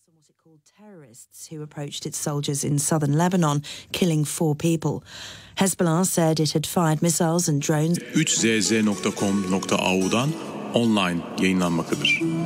On what it called terrorists who approached its soldiers in southern Lebanon, killing 4 people. Hezbollah said it had fired missiles and drones. 3zz.com.au'dan online yayınlanmaktadır.